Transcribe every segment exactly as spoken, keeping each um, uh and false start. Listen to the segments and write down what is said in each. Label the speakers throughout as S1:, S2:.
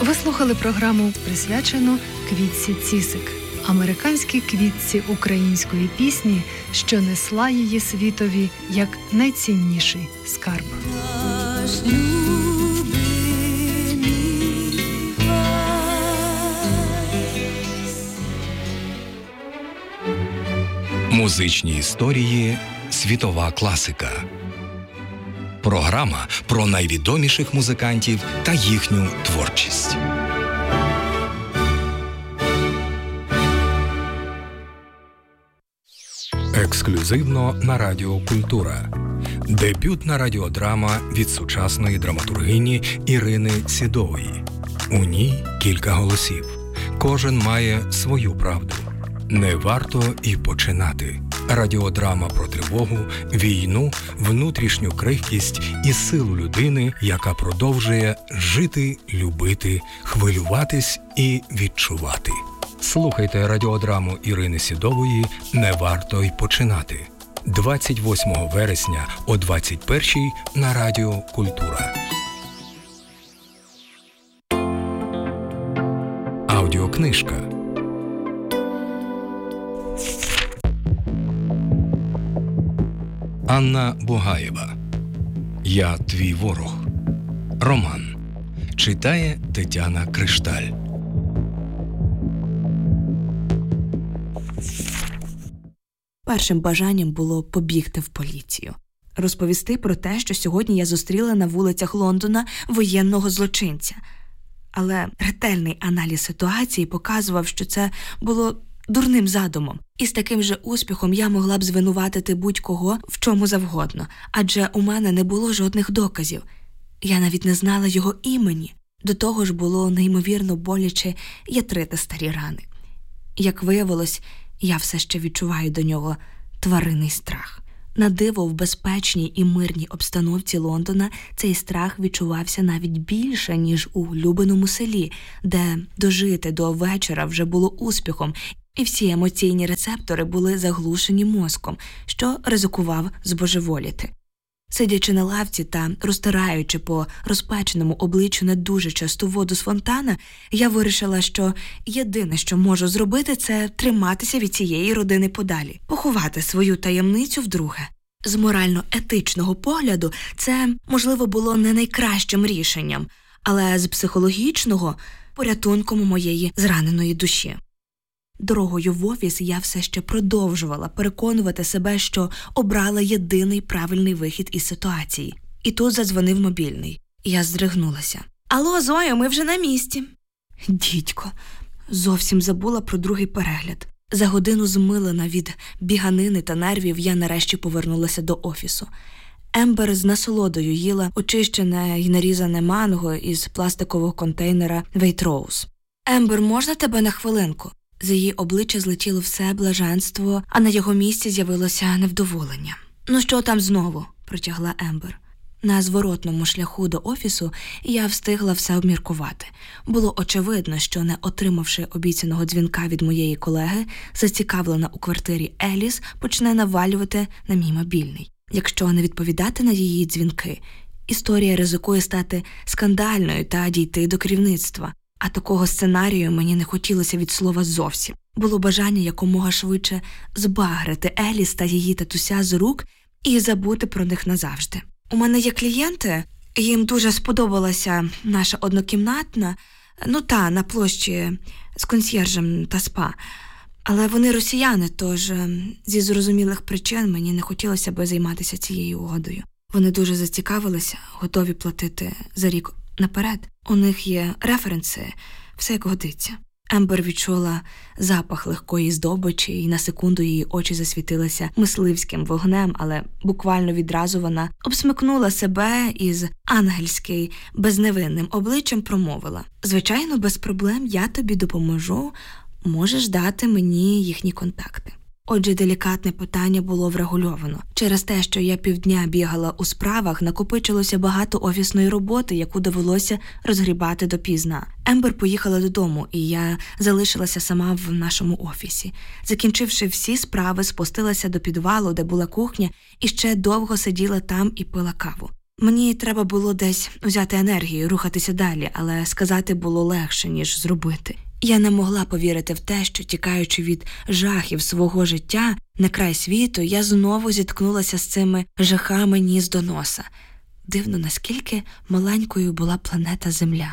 S1: Ви слухали програму, присвячену квітці Цісик, американській квітці української пісні, що несла її світові як найцінніший скарб.
S2: Музичні історії «Світова класика». Програма про найвідоміших музикантів та їхню творчість. Ексклюзивно на Радіо Культура. Дебютна радіодрама від сучасної драматургині Ірини Сідової. У ній кілька голосів. Кожен має свою правду. Не варто і починати. Радіодрама про тривогу, війну, внутрішню крихкість і силу людини, яка продовжує жити, любити, хвилюватись і відчувати. Слухайте радіодраму Ірини Сідової «Не варто й починати» двадцять восьмого вересня о двадцять першій на Радіо Культура. Аудіокнижка. Анна Бугаєва. «Я твій ворог». Роман. Читає Тетяна Кришталь.
S3: Першим бажанням було побігти в поліцію. Розповісти про те, що сьогодні я зустріла на вулицях Лондона воєнного злочинця. Але ретельний аналіз ситуації показував, що це було дурним задумом. І з таким же успіхом я могла б звинуватити будь-кого в чому завгодно, адже у мене не було жодних доказів. Я навіть не знала його імені. До того ж було неймовірно боляче ятрити старі рани. Як виявилось, я все ще відчуваю до нього тваринний страх. На диво, в безпечній і мирній обстановці Лондона цей страх відчувався навіть більше, ніж у улюбленому селі, де дожити до вечора вже було успіхом, і всі емоційні рецептори були заглушені мозком, що ризикував збожеволіти. Сидячи на лавці та розтираючи по розпеченому обличчю не дуже часту воду з фонтана, я вирішила, що єдине, що можу зробити, це триматися від цієї родини подалі, поховати свою таємницю вдруге. З морально-етичного погляду це, можливо, було не найкращим рішенням, але з психологічного – порятунком моєї зраненої душі. Дорогою в офіс я все ще продовжувала переконувати себе, що обрала єдиний правильний вихід із ситуації. І тут задзвонив мобільний. Я здригнулася. «Алло, Зоя, ми вже на місці». Дідько, зовсім забула про другий перегляд. За годину змилена від біганини та нервів я нарешті повернулася до офісу. Ембер з насолодою їла очищене й нарізане манго із пластикового контейнера Waitrose. «Ембер, можна тебе на хвилинку?» З її обличчя злетіло все блаженство, а на його місці з'явилося невдоволення. «Ну що там знову?» – протягла Ембер. На зворотному шляху до офісу я встигла все обміркувати. Було очевидно, що, не отримавши обіцяного дзвінка від моєї колеги, зацікавлена у квартирі Еліс почне навалювати на мій мобільний. Якщо не відповідати на її дзвінки, історія ризикує стати скандальною та дійти до керівництва. А такого сценарію мені не хотілося від слова зовсім. Було бажання якомога швидше збагрити Еліс та її татуся з рук і забути про них назавжди. У мене є клієнти, їм дуже сподобалася наша однокімнатна, ну та, на площі з консьєржем та спа. Але вони росіяни, тож зі зрозумілих причин мені не хотілося би займатися цією угодою. Вони дуже зацікавилися, готові платити за рік наперед. У них є референси, все як годиться. Ембер відчула запах легкої здобичі, і на секунду її очі засвітилися мисливським вогнем, але буквально відразу вона обсмикнула себе і з ангельським, безневинним обличчям промовила: «Звичайно, без проблем, я тобі допоможу, можеш дати мені їхні контакти». Отже, делікатне питання було врегульовано. Через те, що я півдня бігала у справах, накопичилося багато офісної роботи, яку довелося розгрібати допізна. Ембер поїхала додому, і я залишилася сама в нашому офісі. Закінчивши всі справи, спустилася до підвалу, де була кухня, і ще довго сиділа там і пила каву. Мені треба було десь взяти енергію, рухатися далі, але сказати було легше, ніж зробити. Я не могла повірити в те, що, тікаючи від жахів свого життя на край світу, я знову зіткнулася з цими жахами ніс до носа. Дивно, наскільки маленькою була планета Земля.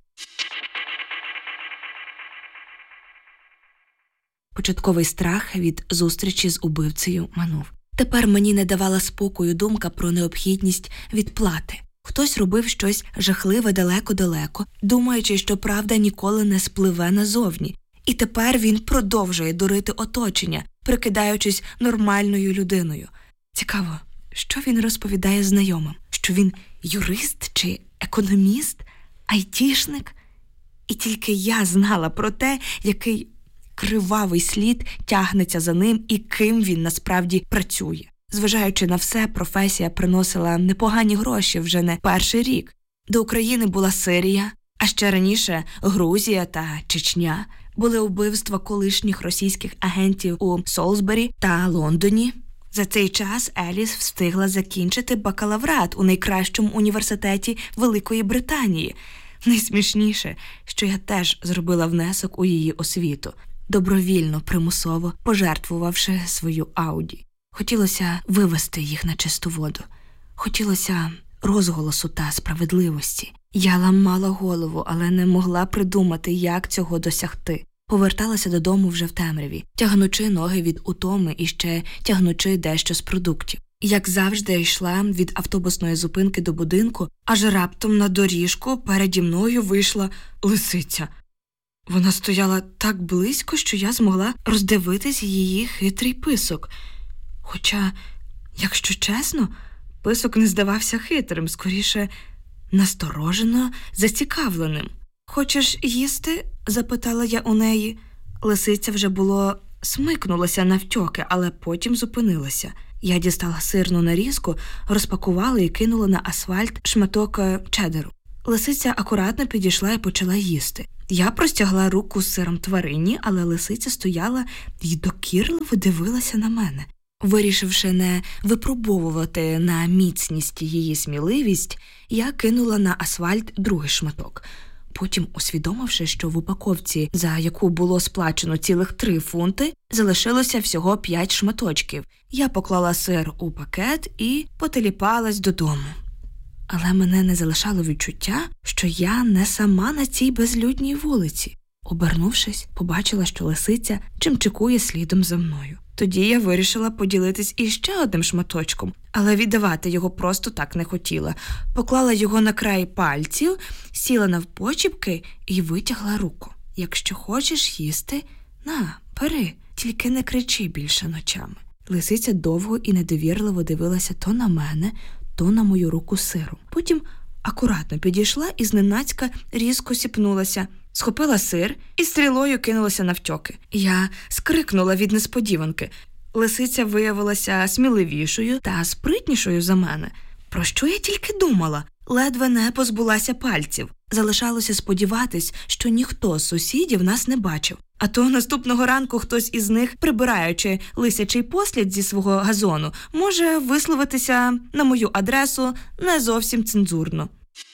S3: Початковий страх від зустрічі з убивцею минув. Тепер мені не давала спокою думка про необхідність відплати. Хтось робив щось жахливе далеко-далеко, думаючи, що правда ніколи не спливе назовні. І тепер він продовжує дурити оточення, прикидаючись нормальною людиною. Цікаво, що він розповідає знайомим? Що він юрист чи економіст, айтішник? І тільки я знала про те, який кривавий слід тягнеться за ним і ким він насправді працює. Зважаючи на все, професія приносила непогані гроші вже не перший рік. До України була Сирія, а ще раніше Грузія та Чечня. Були вбивства колишніх російських агентів у Солсбері та Лондоні. За цей час Еліс встигла закінчити бакалаврат у найкращому університеті Великої Британії. Найсмішніше, що я теж зробила внесок у її освіту, добровільно, примусово пожертвувавши свою Ауді. Хотілося вивести їх на чисту воду. Хотілося розголосу та справедливості. Я ламала голову, але не могла придумати, як цього досягти. Поверталася додому вже в темряві, тягнучи ноги від утоми і ще тягнучи дещо з продуктів. Як завжди, йшла від автобусної зупинки до будинку, аж раптом на доріжку переді мною вийшла лисиця. Вона стояла так близько, що я змогла роздивитись її хитрий писок. Хоча, якщо чесно, писок не здавався хитрим, скоріше насторожено зацікавленим. «Хочеш їсти?» – запитала я у неї. Лисиця вже було смикнулася навтьоки, але потім зупинилася. Я дістала сирну нарізку, розпакувала і кинула на асфальт шматок чеддеру. Лисиця акуратно підійшла і почала їсти. Я простягла руку з сиром тварині, але лисиця стояла і докірливо дивилася на мене. Вирішивши не випробовувати на міцність її сміливість, я кинула на асфальт другий шматок. Потім, усвідомивши, що в упаковці, за яку було сплачено цілих три фунти, залишилося всього п'ять шматочків. Я поклала сир у пакет і потеліпалась додому. Але мене не залишало відчуття, що я не сама на цій безлюдній вулиці. Обернувшись, побачила, що лисиця чимчикує слідом за мною. Тоді я вирішила поділитись іще одним шматочком, але віддавати його просто так не хотіла. Поклала його на край пальців, сіла навпочіпки і витягла руку. «Якщо хочеш їсти, на, бери, тільки не кричи більше ночами». Лисиця довго і недовірливо дивилася то на мене, то на мою руку з сиром. Потім акуратно підійшла і зненацька різко сіпнулася. Схопила сир і стрілою кинулася навтьоки. Я скрикнула від несподіванки. Лисиця виявилася сміливішою та спритнішою за мене. Про що я тільки думала? Ледве не позбулася пальців. Залишалося сподіватись, що ніхто з сусідів нас не бачив. А то наступного ранку хтось із них, прибираючи лисячий послід зі свого газону, може висловитися на мою адресу не зовсім цензурно.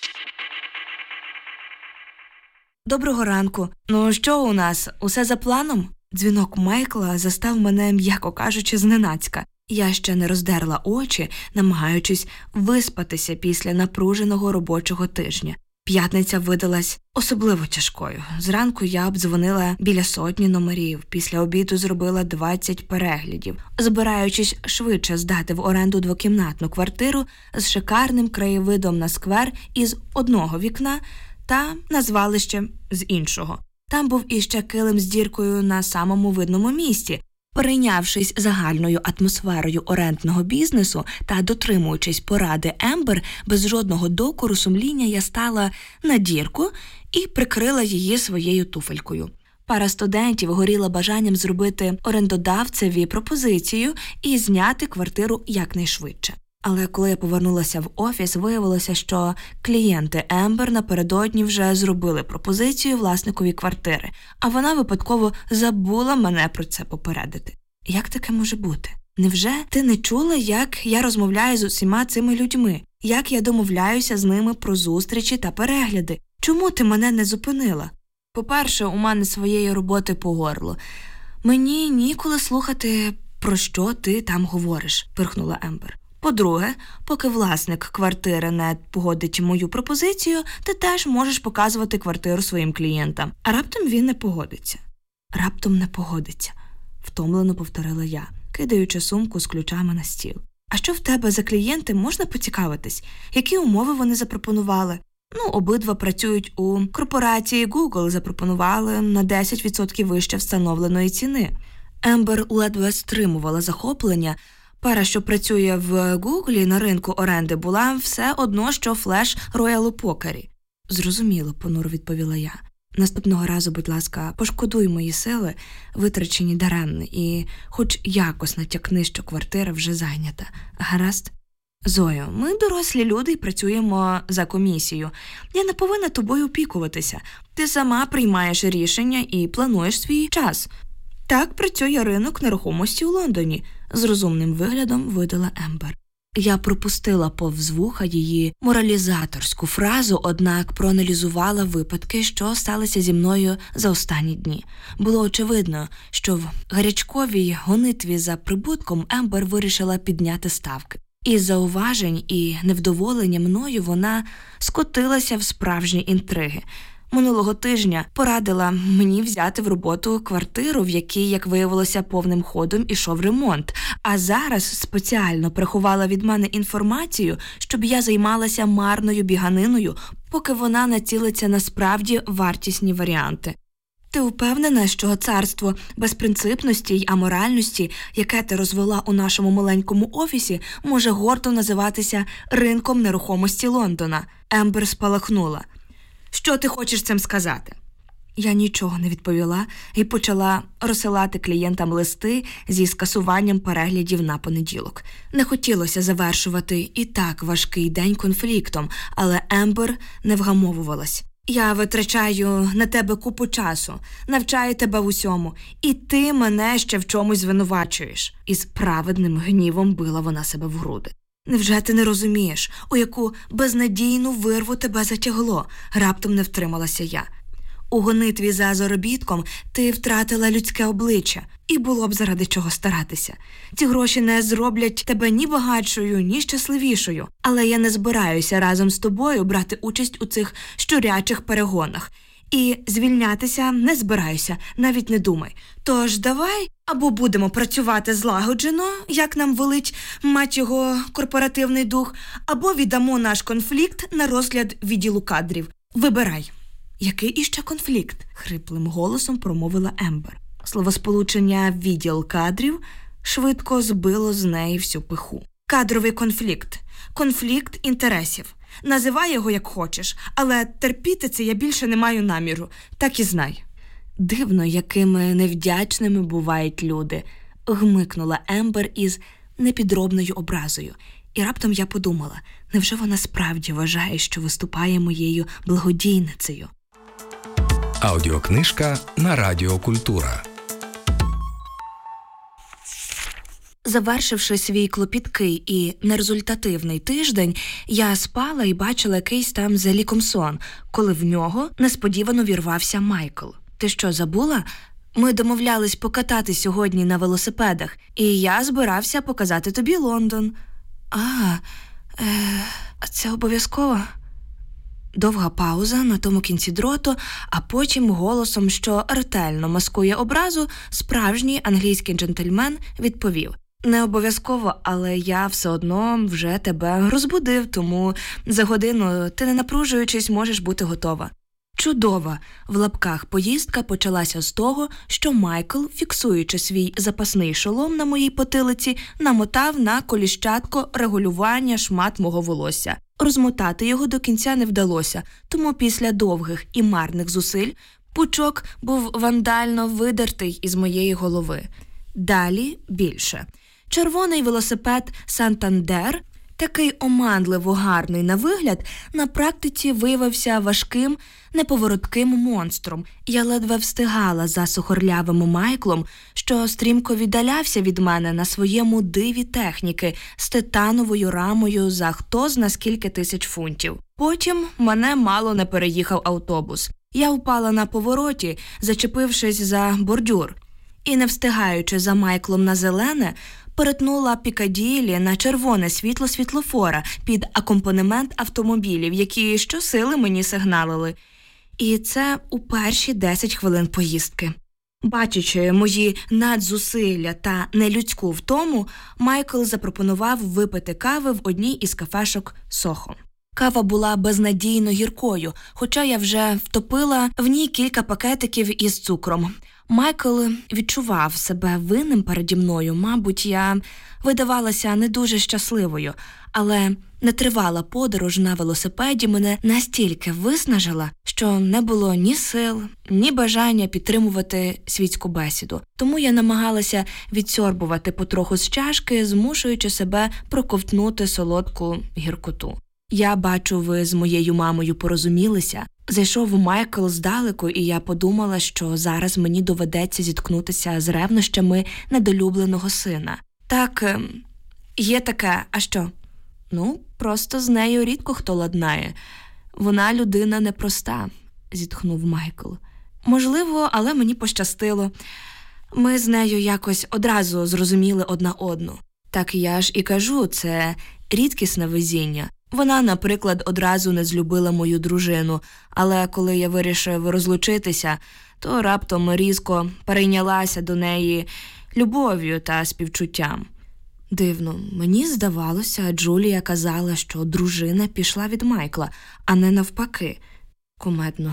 S3: «Доброго ранку. Ну що у нас, усе за планом?» Дзвінок Майкла застав мене, м'яко кажучи, зненацька. Я ще не роздерла очі, намагаючись виспатися після напруженого робочого тижня. П'ятниця видалась особливо тяжкою. Зранку я обдзвонила біля сотні номерів, після обіду зробила двадцять переглядів, збираючись швидше здати в оренду двокімнатну квартиру з шикарним краєвидом на сквер із одного вікна та на звалище з іншого. Там був іще килим з діркою на самому видному місці. Перейнявшись загальною атмосферою орендного бізнесу та дотримуючись поради Ембер, без жодного докору сумління я стала на дірку і прикрила її своєю туфелькою. Пара студентів горіла бажанням зробити орендодавцеві пропозицію і зняти квартиру якнайшвидше. Але коли я повернулася в офіс, виявилося, що клієнти Ембер напередодні вже зробили пропозицію власникові квартири, а вона випадково забула мене про це попередити. Як таке може бути? Невже ти не чула, як я розмовляю з усіма цими людьми? Як я домовляюся з ними про зустрічі та перегляди? Чому ти мене не зупинила? По-перше, у мене своєї роботи по горло. Мені ніколи слухати, про що ти там говориш, пирхнула Ембер. По-друге, поки власник квартири не погодить мою пропозицію, ти теж можеш показувати квартиру своїм клієнтам. А раптом він не погодиться. Раптом не погодиться, втомлено повторила я, кидаючи сумку з ключами на стіл. А що в тебе за клієнти, можна поцікавитись? Які умови вони запропонували? Ну, обидва працюють у корпорації Google, запропонували на десять відсотків вище встановленої ціни. Ембер ледве стримувала захоплення. Пара, що працює в Гуглі на ринку оренди, була все одно, що Флеш Роялу Покері. Зрозуміло, понуро відповіла я. Наступного разу, будь ласка, пошкодуй мої сили, витрачені даремно, і хоч якось натякни, що квартира вже зайнята. Гаразд? Зою, ми дорослі люди і працюємо за комісію. Я не повинна тобою опікуватися. Ти сама приймаєш рішення і плануєш свій час. Так працює ринок нерухомості у Лондоні, з розумним виглядом видала Ембер. Я пропустила повз вуха її моралізаторську фразу, однак проаналізувала випадки, що сталися зі мною за останні дні. Було очевидно, що в гарячковій гонитві за прибутком Ембер вирішила підняти ставки. Із зауважень і невдоволення мною вона скотилася в справжні інтриги. Минулого тижня порадила мені взяти в роботу квартиру, в якій, як виявилося, повним ходом ішов ремонт, а зараз спеціально приховала від мене інформацію, щоб я займалася марною біганиною, поки вона націлиться на справді вартісні варіанти. Ти впевнена, що царство безпринципності й аморальності, яке ти розвела у нашому маленькому офісі, може гордо називатися ринком нерухомості Лондона? Ембер спалахнула. Що ти хочеш цим сказати? Я нічого не відповіла і почала розсилати клієнтам листи зі скасуванням переглядів на понеділок. Не хотілося завершувати і так важкий день конфліктом, але Ембер не вгамовувалась. Я витрачаю на тебе купу часу, навчаю тебе в усьому, і ти мене ще в чомусь звинувачуєш. Із праведним гнівом била вона себе в груди. Невже ти не розумієш, у яку безнадійну вирву тебе затягло? Раптом не втрималася я. У гонитві за заробітком ти втратила людське обличчя, і було б заради чого старатися. Ці гроші не зроблять тебе ні багатшою, ні щасливішою. Але я не збираюся разом з тобою брати участь у цих щурячих перегонах. І звільнятися не збираюся, навіть не думай. Тож давай або будемо працювати злагоджено, як нам велить, мать його, корпоративний дух, або віддамо наш конфлікт на розгляд відділу кадрів. Вибирай. Який іще конфлікт? Хриплим голосом промовила Ембер. Словосполучення «відділ кадрів» швидко збило з неї всю пиху. Кадровий конфлікт. Конфлікт інтересів. Називай його як хочеш, але терпіти це я більше не маю наміру. Так і знай. Дивно, якими невдячними бувають люди, гмикнула Ембер із непідробною образою. І раптом я подумала, невже вона справді вважає, що виступає моєю благодійницею?
S2: Аудіокнижка на Радіо Культура.
S3: Завершивши свій клопіткий і нерезультативний тиждень, я спала і бачила якийсь там за ліком сон, коли в нього несподівано вірвався Майкл. Ти що, забула? Ми домовлялись покатати сьогодні на велосипедах, і я збирався показати тобі Лондон. А, е, це обов'язково? Довга пауза на тому кінці дроту, а потім голосом, що ретельно маскує образу, справжній англійський джентльмен відповів: не обов'язково, але я все одно вже тебе розбудив, тому за годину ти, не напружуючись, можеш бути готова. Чудова в лапках поїздка почалася з того, що Майкл, фіксуючи свій запасний шолом на моїй потилиці, намотав на коліщатко регулювання шмат мого волосся. Розмотати його до кінця не вдалося, тому після довгих і марних зусиль пучок був вандально видертий із моєї голови. Далі більше. Червоний велосипед «Сантандер» Такий оманливо гарний на вигляд на практиці виявився важким, неповоротким монстром. Я ледве встигала за сухорлявим Майклом, що стрімко віддалявся від мене на своєму диві техніки з титановою рамою за хто зна скільки тисяч фунтів. Потім мене мало не переїхав автобус. Я впала на повороті, зачепившись за бордюр, і, не встигаючи за Майклом на зелене, перетнула Пікаділлі на червоне світло світлофора під акомпанемент автомобілів, які щосили мені сигналили. І це у перші десять хвилин поїздки. Бачачи мої надзусилля та нелюдську втому, Майкл запропонував випити кави в одній із кафешок Сохо. Кава була безнадійно гіркою, хоча я вже втопила в ній кілька пакетиків із цукром. Майкл відчував себе винним переді мною. Мабуть, я видавалася не дуже щасливою, але нетривала подорож на велосипеді мене настільки виснажила, що не було ні сил, ні бажання підтримувати світську бесіду. Тому я намагалася відсьорбувати потроху з чашки, змушуючи себе проковтнути солодку гіркоту. Я бачу, ви з моєю мамою порозумілися. Зайшов Майкл здалеку, і я подумала, що зараз мені доведеться зіткнутися з ревнощами недолюбленого сина. Так, є таке, а що? Ну, просто з нею рідко хто ладнає. Вона людина непроста, зітхнув Майкл. Можливо, але мені пощастило. Ми з нею якось одразу зрозуміли одна одну. Так я ж і кажу, це рідкісне везіння. Вона, наприклад, одразу не злюбила мою дружину, але коли я вирішив розлучитися, то раптом різко перейнялася до неї любов'ю та співчуттям. Дивно, мені здавалося, Джулія казала, що дружина пішла від Майкла, а не навпаки. Кумедно.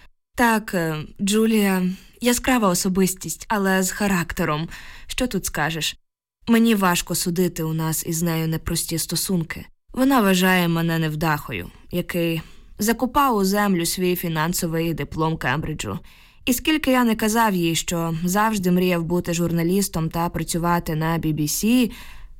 S3: Так, Джулія – яскрава особистість, але з характером. Що тут скажеш? Мені важко судити, у нас із нею непрості стосунки. Вона вважає мене невдахою, який закопав у землю свій фінансовий диплом Кембриджу. І скільки я не казав їй, що завжди мріяв бути журналістом та працювати на бі бі сі...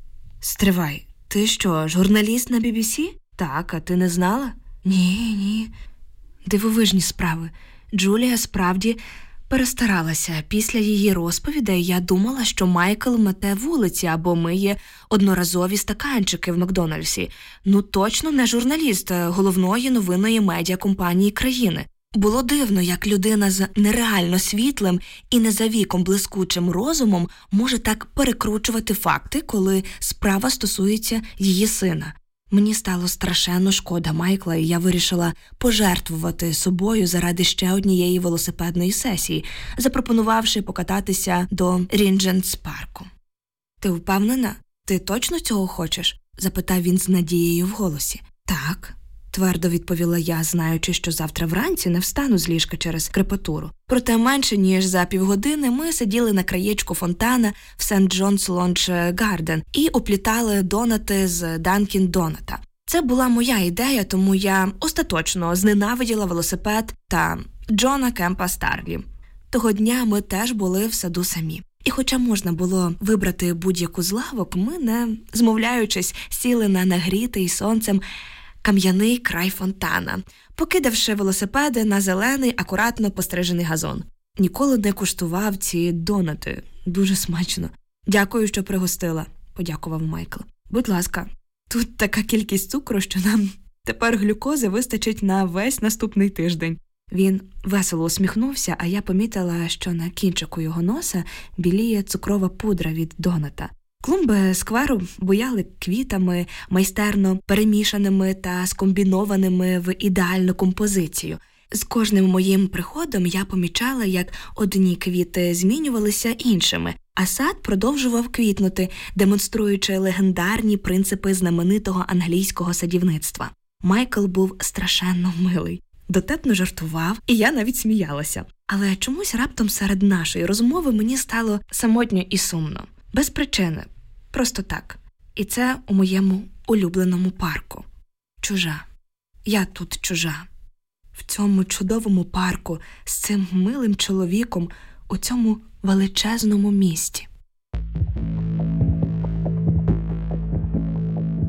S3: Стривай, ти що, журналіст на бі бі сі? Так, а ти не знала? Ні, ні. Дивовижні справи. Джулія справді перестаралася. Після її розповідей я думала, що Майкл мете вулиці або миє одноразові стаканчики в Макдональдсі. Ну точно не журналіст головної новинної медіакомпанії країни. Було дивно, як людина з нереально світлим і не за віком блискучим розумом може так перекручувати факти, коли справа стосується її сина. Мені стало страшенно шкода Майкла, і я вирішила пожертвувати собою заради ще однієї велосипедної сесії, запропонувавши покататися до Рінджентс-парку. «Ти впевнена? Ти точно цього хочеш?» – запитав він з надією в голосі. «Так», – твердо відповіла я, знаючи, що завтра вранці не встану з ліжка через крепатуру. Проте менше ніж за півгодини ми сиділи на краєчку фонтана в Сент Джонс Лонж Гарден і оплітали донати з Данкін Доната. Це була моя ідея, тому я остаточно зненавиділа велосипед та Джона Кемпа Старлі. Того дня ми теж були в саду самі. І хоча можна було вибрати будь-яку з лавок, ми, не змовляючись, сіли на нагрітий сонцем кам'яний край фонтана, покидавши велосипеди на зелений, акуратно пострижений газон. Ніколи не куштував ці донати. Дуже смачно. «Дякую, що пригостила», – подякував Майкл. «Будь ласка. Тут така кількість цукру, що нам тепер глюкози вистачить на весь наступний тиждень». Він весело усміхнувся, а я помітила, що на кінчику його носа біліє цукрова пудра від доната. Клумби скверу буяли квітами, майстерно перемішаними та скомбінованими в ідеальну композицію. З кожним моїм приходом я помічала, як одні квіти змінювалися іншими, а сад продовжував квітнути, демонструючи легендарні принципи знаменитого англійського садівництва. Майкл був страшенно милий. Дотепно жартував, і я навіть сміялася. Але чомусь раптом серед нашої розмови мені стало самотньо і сумно. Без причини. Просто так. І це у моєму улюбленому парку. Чужа. Я тут чужа. В цьому чудовому парку з цим милим чоловіком у цьому величезному місті.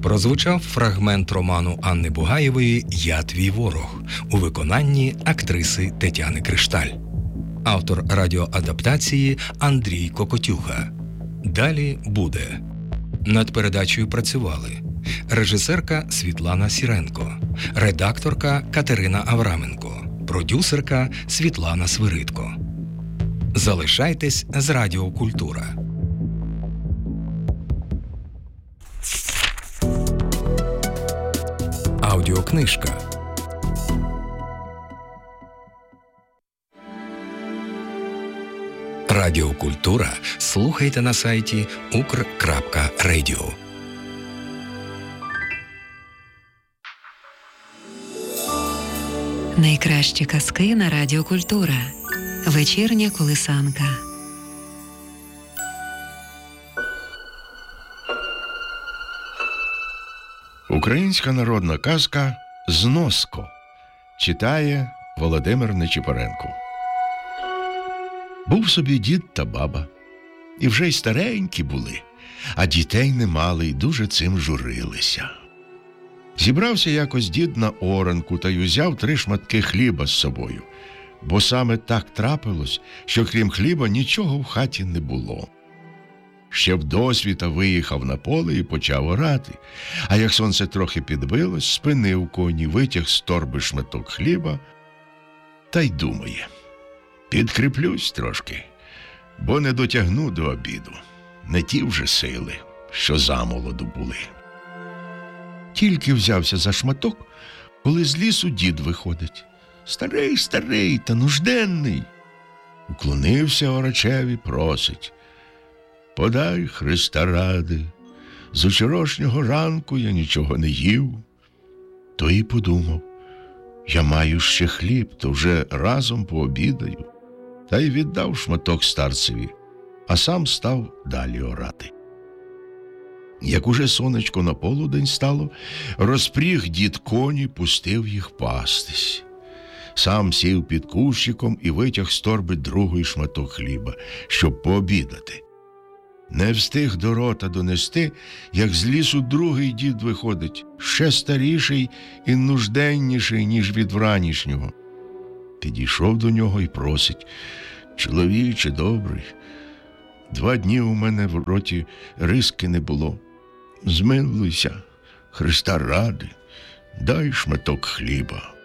S2: Прозвучав фрагмент роману Анни Бугаєвої «Я твій ворог» у виконанні актриси Тетяни Кришталь. Автор радіоадаптації Андрій Кокотюга. Далі буде. Над передачею працювали режисерка Світлана Сіренко, редакторка Катерина Авраменко, продюсерка Світлана Свиридко. Залишайтесь з Радіо Культура. Аудіокнижка. Радіокультура слухайте на сайті укр крапка радіо.
S4: Найкращі казки на Радіо Культура. Вечірня колисанка.
S5: Українська народна казка «Зноско». Читає Володимир Нечипоренко. Був собі дід та баба. І вже й старенькі були, а дітей не мали й дуже цим журилися. Зібрався якось дід на оранку та й узяв три шматки хліба з собою, бо саме так трапилось, що крім хліба нічого в хаті не було. Ще вдосвіта виїхав на поле і почав орати, а як сонце трохи підбилось, спинив коні, витяг з торби шматок хліба та й думає: підкріплюсь трошки, бо не дотягну до обіду, не ті вже сили, що замолоду були. Тільки взявся за шматок, коли з лісу дід виходить. Старий, старий та нужденний. Уклонився орачеві, просить: подай, Христа ради, з учорашнього ранку я нічого не їв. То і подумав: я маю ще хліб, то вже разом пообідаю. Та й віддав шматок старцеві, а сам став далі орати. Як уже сонечко на полудень стало, розпріг дід коні, пустив їх пастись. Сам сів під кущиком і витяг з торби другий шматок хліба, щоб пообідати. Не встиг до рота донести, як з лісу другий дід виходить, ще старіший і нужденніший, ніж від вранішнього. Підійшов до нього і просить: чоловіче добрий, два дні у мене в роті риски не було. Змилуйся, Христа ради, дай шматок хліба.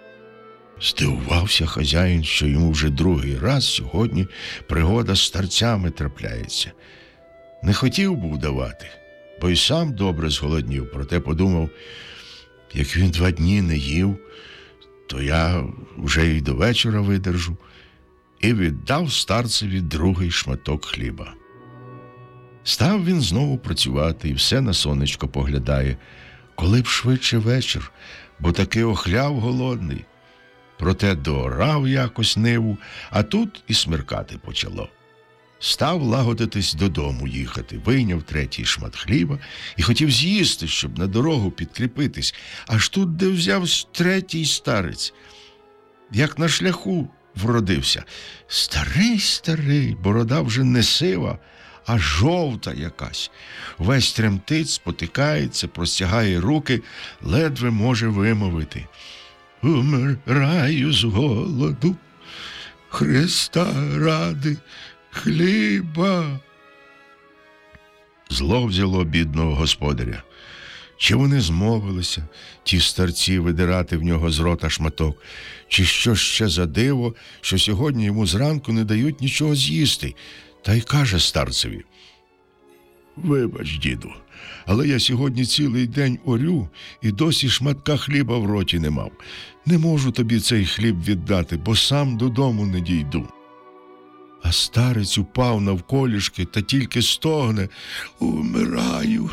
S5: Здивувався хазяїн, що йому вже другий раз сьогодні пригода з старцями трапляється. Не хотів був давати, бо й сам добре зголоднів, проте подумав: як він два дні не їв, то я вже й до вечора видержу, і віддав старцеві другий шматок хліба. Став він знову працювати і все на сонечко поглядає, коли б швидше вечір, бо таки охляв голодний. Проте доорав якось ниву, а тут і смеркати почало. Став лагодитись додому їхати, вийняв третій шмат хліба і хотів з'їсти, щоб на дорогу підкріпитись, аж тут де взяв третій старець. Як на шляху вродився. Старий, старий, борода вже не сива, а жовта якась. Весь тремтить, спотикається, простягає руки, ледве може вимовити: умираю з голоду, Христа ради, хліба. Зло взяло бідного господаря. Чи вони змовилися, ті старці, видирати в нього з рота шматок, чи що ще за диво, що сьогодні йому зранку не дають нічого з'їсти, та й каже старцеві: вибач, діду, але я сьогодні цілий день орю і досі шматка хліба в роті не мав. Не можу тобі цей хліб віддати, бо сам додому не дійду. А старець упав навколішки та тільки стогне: умираю,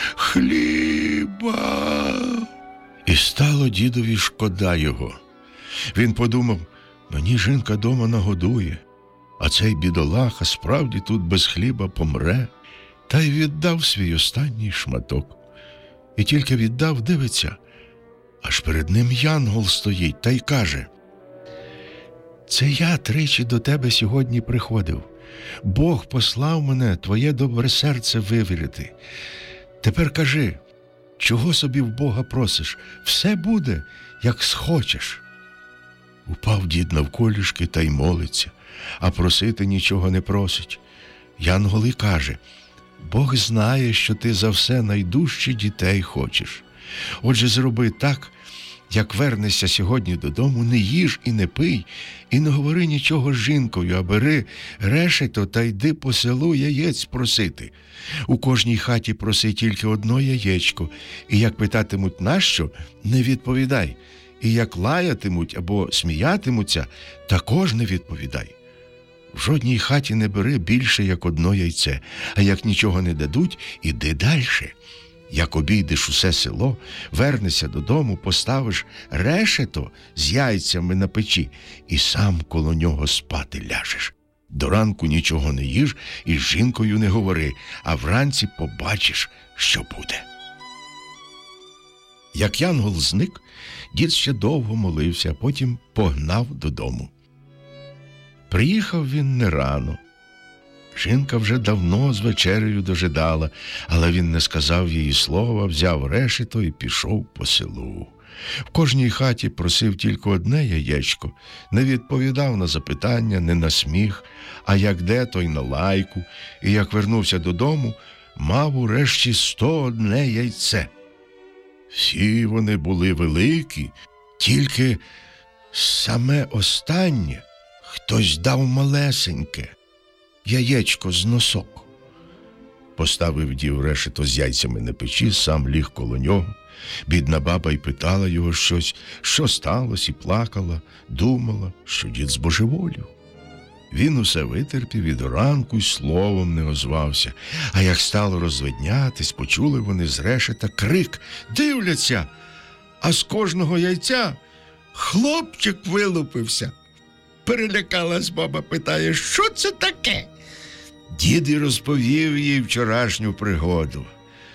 S5: хліба. І стало дідові шкода його. Він подумав: мені жінка дома нагодує, а цей бідолаха справді тут без хліба помре. Та й віддав свій останній шматок. І тільки віддав, дивиться, аж перед ним янгол стоїть та й каже: це я тричі до тебе сьогодні приходив. Бог послав мене твоє добре серце вивірити. Тепер кажи, Чого собі в Бога просиш? Все буде, як схочеш. Упав дід навколішки та й молиться, а просити нічого не просить. Янгол і каже: Бог знає, що ти за все найдужче дітей хочеш. Отже, зроби так, як вернешся сьогодні додому, не їж і не пий, і не говори нічого з жінкою, а бери решето та йди по селу яєць просити. У кожній хаті проси тільки одно яєчко, і як питатимуть нащо, не відповідай. І як лаятимуть або сміятимуться, також не відповідай. В жодній хаті не бери більше, як одно яйце, а як нічого не дадуть, іди дальше. Як обійдеш усе село, вернешся додому, поставиш решето з яйцями на печі і сам коло нього спати ляжеш. До ранку нічого не їж і з жінкою не говори, а вранці побачиш, що буде. Як янгол зник, дід ще довго молився, а потім погнав додому. Приїхав він не рано. Жінка вже давно з вечерею дожидала, але він не сказав їй слова, взяв решето і пішов по селу. В кожній хаті просив тільки одне яєчко, не відповідав на запитання, не на сміх, а як де, то й на лайку, і як вернувся додому, мав урешті сто одне яйце. Всі вони були великі, тільки саме останнє хтось дав малесеньке яєчко з носок. Поставив дів решето з яйцями на печі, сам ліг коло нього. Бідна баба й питала його щось, що сталося, і плакала, думала, що дід збожеволів. Він усе витерпів і до ранку й словом не озвався. А як стало розвиднятись, почули вони з решета крик. Дивляться, а з кожного яйця хлопчик вилупився. Перелякалась баба, питає, що це таке? Дід і розповів їй вчорашню пригоду.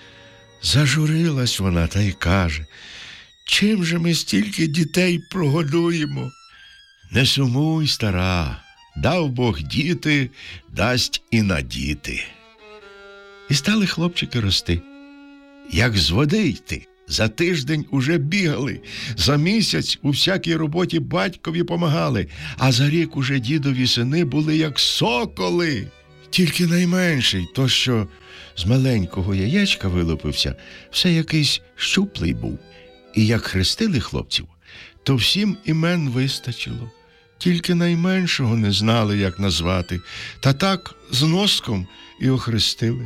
S5: Зажурилась вона та й каже: чим же ми стільки дітей прогодуємо? Не сумуй, стара, дав Бог діти, дасть і надіти. І стали хлопчики рости. Як з води йти, за тиждень уже бігали, за місяць у всякій роботі батькові помагали, а за рік уже дідові сини були як соколи. Тільки найменший, то, що з маленького яєчка вилупився, все якийсь щуплий був. І як хрестили хлопців, то всім імен вистачило. Тільки найменшого не знали, як назвати, та так з носком і охрестили.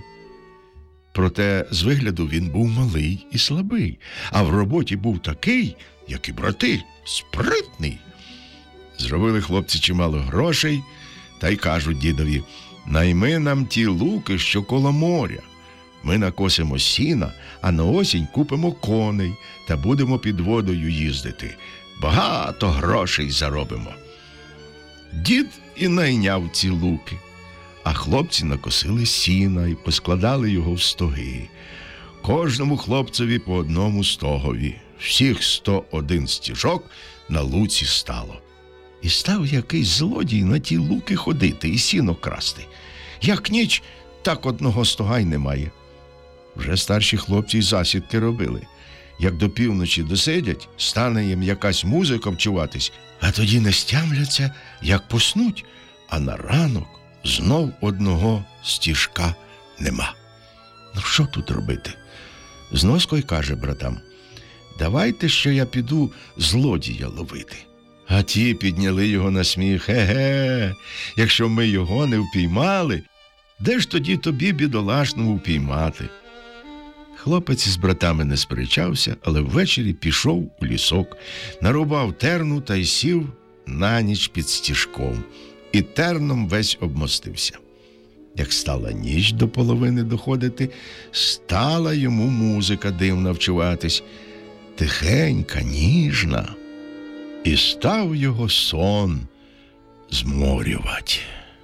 S5: Проте з вигляду він був малий і слабий, а в роботі був такий, як і брати, спритний. Зробили хлопці чимало грошей, та й кажуть дідові: найми нам ті луки, що коло моря. Ми накосимо сіна, а на осінь купимо коней та будемо під водою їздити. Багато грошей заробимо. Дід і найняв ці луки, а хлопці накосили сіна і поскладали його в стоги. Кожному хлопцеві по одному стогові. Всіх сто один стіжок на луці стало. І став якийсь злодій на ті луки ходити і сіно красти. Як ніч, так одного стога й немає. Вже старші хлопці й засідки робили. Як до півночі досидять, стане їм якась музика вчуватись, а тоді не стямляться, як поснуть, а на ранок знов одного стіжка нема. Ну що тут робити? Зносько й каже братам: давайте, що я піду злодія ловити. А ті підняли його на сміх: Ге-ге, якщо ми його не впіймали, де ж тоді тобі, бідолашному, впіймати? Хлопець з братами не сперечався, але ввечері пішов у лісок, нарубав терну та й сів на ніч під стіжком, і терном весь обмостився. Як стала ніч до половини доходити, стала йому музика дивна вчуватись, тихенька, ніжна, і став його сон зморювать.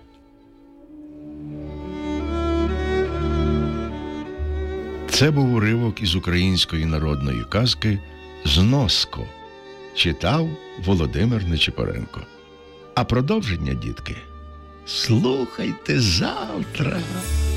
S5: Це був уривок із української народної казки «Зноско». Читав Володимир Нечипоренко. А продовження, дітки, слухайте завтра.